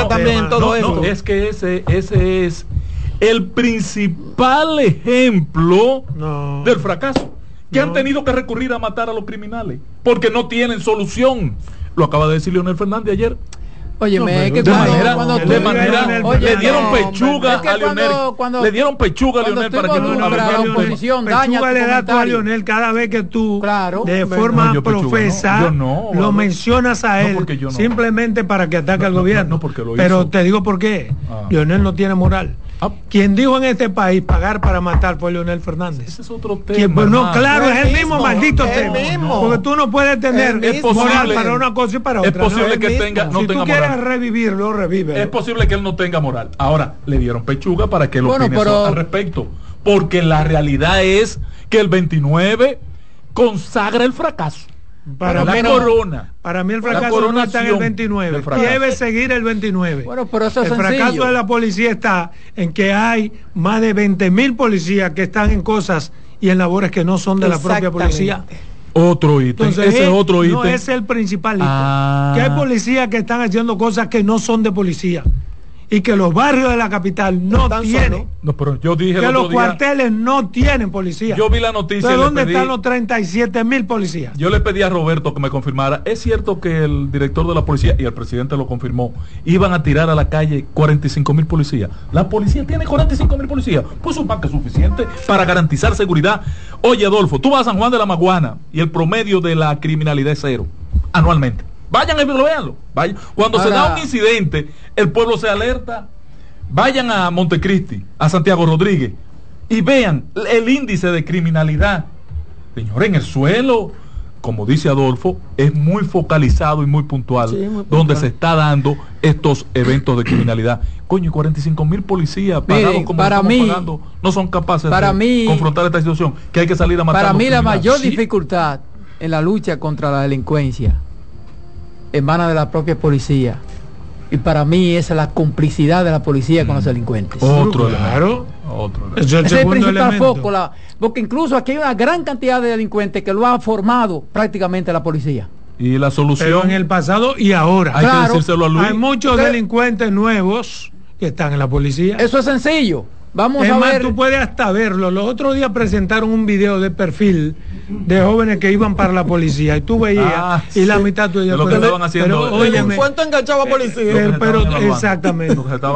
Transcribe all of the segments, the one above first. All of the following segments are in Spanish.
política también todo esto. No, es que ese es el principal ejemplo del fracaso. Que han tenido que recurrir a matar a los criminales porque no tienen solución. Lo acaba de decir Leonel Fernández ayer. Óyeme, de manera le dieron pechuga a Leonel. Le dieron pechuga a Leonel para que la oposición pechuga le da tú a Leonel cada vez que tú de forma profesa lo mencionas a él simplemente para que ataque al gobierno. Pero te digo por qué. Leonel no tiene moral. Quien dijo en este país pagar para matar fue Leonel Fernández. Ese es otro tema. No, claro, es el mismo maldito tema. Porque tú no puedes tener moral para una cosa y para otra. Es posible que no tenga moral. Revivirlo, revive. Es posible que él no tenga moral. Ahora, le dieron pechuga para que lo opine al respecto. Porque la realidad es que el 29 consagra el fracaso. Para mí el fracaso no está en el 29. Debe seguir el 29. Bueno, pero eso es el fracaso de la policía está en que hay más de 20.000 policías que están en cosas y en labores que no son de la propia policía. Otro ítem. Entonces, ese es otro ítem. No es el principal ítem. Que hay policías que están haciendo cosas que no son de policía. Y que los barrios de la capital no tienen. No, pero yo dije que los cuarteles no tienen policía. Yo vi la noticia. ¿De dónde están los 37.000 policías? Yo le pedí a Roberto que me confirmara. Es cierto que el director de la policía, y el presidente lo confirmó, iban a tirar a la calle 45.000 policías. La policía tiene 45.000 policías. Pues un banco suficiente para garantizar seguridad. Oye, Adolfo, tú vas a San Juan de la Maguana y el promedio de la criminalidad es 0 anualmente. Vayan y véanlo. Vayan. Cuando se da un incidente, el pueblo se alerta. Vayan a Montecristi, a Santiago Rodríguez, y vean el índice de criminalidad. Señores, en el suelo, como dice Adolfo, es muy focalizado y muy puntual, donde se está dando estos eventos de criminalidad. Coño, 45.000 policías pagados como estamos pagando, no son capaces de confrontar esta situación, que hay que salir a matar. Para mí la mayor dificultad en la lucha contra la delincuencia emana de la propia policía, y para mí esa es la complicidad de la policía con los delincuentes. Otro ese es el principal foco, porque incluso aquí hay una gran cantidad de delincuentes que lo ha formado prácticamente la policía. Y la solución, pero en el pasado y ahora hay que decírselo a Luis. Hay muchos delincuentes nuevos que están en la policía. Eso es sencillo. Vamos a ver. Tú puedes hasta verlo. Los otros días presentaron un video de perfil de jóvenes que iban para la policía y tú veías y la mitad tú lo que estaban haciendo. ¿Cuánto enganchaba policía? Exactamente.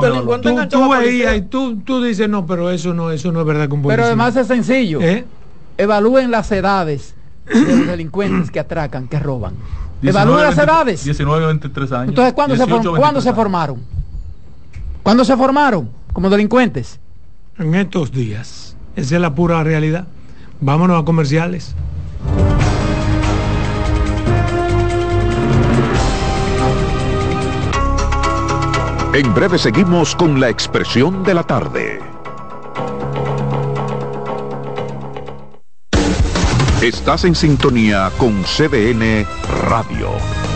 Tú veías y tú dices no, pero eso no es verdad con policía. Pero además es sencillo. Evalúen las edades de los delincuentes que atracan, que roban. 19, evalúen las edades. 19, 23 años. Entonces, ¿cuándo se formaron? ¿Cuándo se formaron como delincuentes? En estos días. Esa es la pura realidad. Vámonos a comerciales. En breve seguimos con la expresión de la tarde. Estás en sintonía con CDN Radio.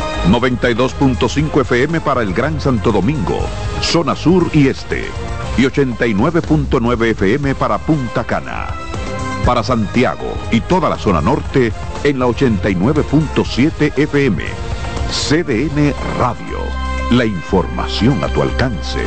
92.5 FM para el Gran Santo Domingo, zona sur y este. Y 89.9 FM para Punta Cana. Para Santiago y toda la zona norte en la 89.7 FM. CDN Radio. La información a tu alcance.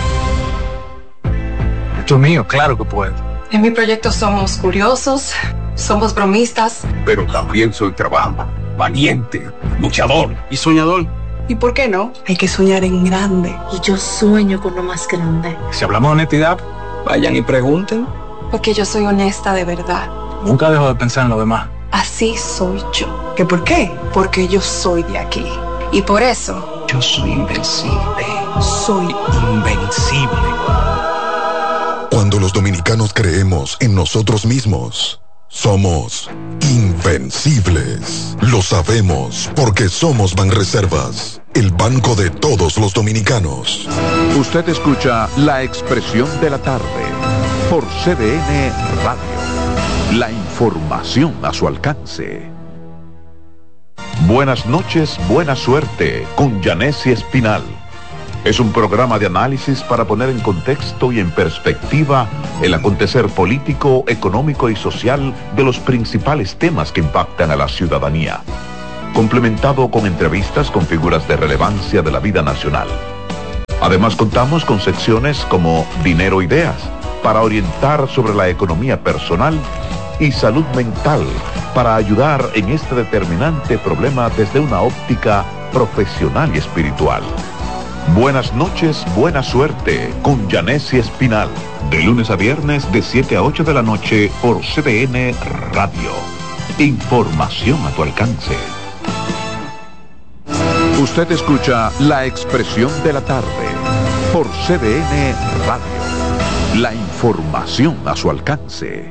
Dios mío, claro que puedo. En mi proyecto somos curiosos, somos bromistas. Pero también soy trabajador, valiente, luchador y soñador. ¿Y por qué no? Hay que soñar en grande. Y yo sueño con lo más grande. Si hablamos de honestidad, vayan y pregunten. Porque yo soy honesta de verdad. Nunca dejo de pensar en lo demás. Así soy yo. ¿Qué por qué? Porque yo soy de aquí. Y por eso... yo soy invencible. Soy invencible. Cuando los dominicanos creemos en nosotros mismos, somos invencibles. Lo sabemos porque somos Banreservas, el banco de todos los dominicanos. Usted escucha La Expresión de la Tarde por CDN Radio. La información a su alcance. Buenas noches, buena suerte con Yanessi Espinal. Es un programa de análisis para poner en contexto y en perspectiva el acontecer político, económico y social de los principales temas que impactan a la ciudadanía, complementado con entrevistas con figuras de relevancia de la vida nacional. Además contamos con secciones como Dinero Ideas, para orientar sobre la economía personal, y Salud Mental, para ayudar en este determinante problema desde una óptica profesional y espiritual. Buenas noches, buena suerte, con Yanessi Espinal, de lunes a viernes de 7 a 8 de la noche por CDN Radio. Información a tu alcance. Usted escucha La Expresión de la Tarde por CDN Radio. La información a su alcance.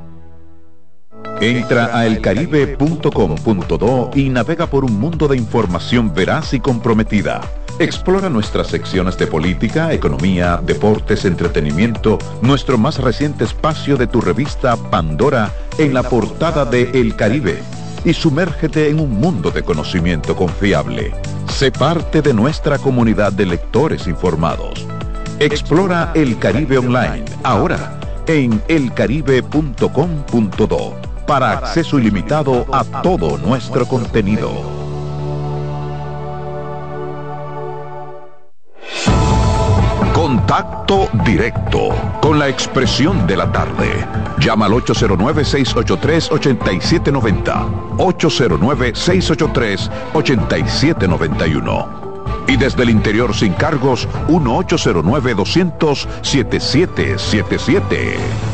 Entra a elcaribe.com.do y navega por un mundo de información veraz y comprometida. Explora nuestras secciones de política, economía, deportes, entretenimiento, nuestro más reciente espacio de tu revista Pandora en la portada de El Caribe, y sumérgete en un mundo de conocimiento confiable. Sé parte de nuestra comunidad de lectores informados. Explora El Caribe Online, ahora en elcaribe.com.do, para acceso ilimitado a todo nuestro contenido. Contacto directo con La Expresión de la Tarde. Llama al 809-683-8790, 809-683-8791. Y desde el interior sin cargos, 1-809-200-7777.